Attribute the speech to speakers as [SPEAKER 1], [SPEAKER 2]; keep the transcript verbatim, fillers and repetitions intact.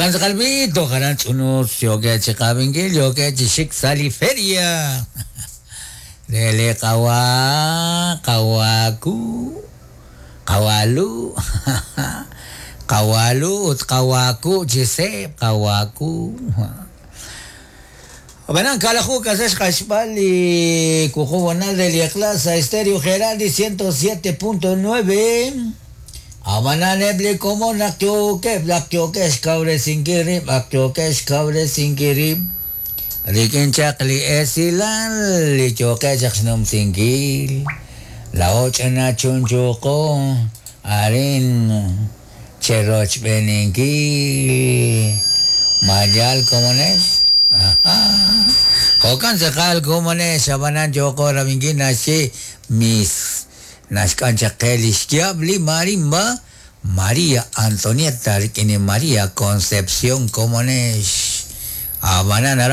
[SPEAKER 1] Hokan sa kalmito, kanan sunod, yoke at kabingil, yoke at shik saliferia. Lele kawa, kawaku, kawalu, kawalu, ut kawaku, jisep, kawaku. Abanang kala ko kasi sa kaspali, kukuwanal de liakla sa Estéreo Geraldi ciento siete punto nueve. Amana neble como nakyoke, blakyoke, skaure singirib, akyoke, skaure singirib. Rikin chakli esilan, lichoke, chaksnum singil. Laoch na chunchoko, arin, cheroch beningil. Mayal komones. Hokan sakal komones, abanan joko ramingin nasi mis. Nascancha Kelishkia Bli Marimba María Antonieta Rikini María Concepción Comonesh Abanana